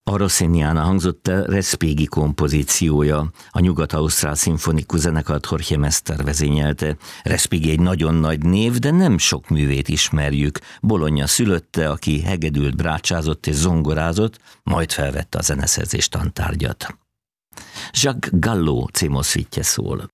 A Rossiniana hangzott el Respighi kompozíciója, a Nyugat-Ausztrál Szimfonikus Zenekart Jorge Mester vezényelte. Respighi egy nagyon nagy név, de nem sok művét ismerjük. Bologna szülötte, aki hegedült, brácsázott és zongorázott, majd felvette a zeneszerzés tantárgyat. Jacques Gallo című szvítje szól.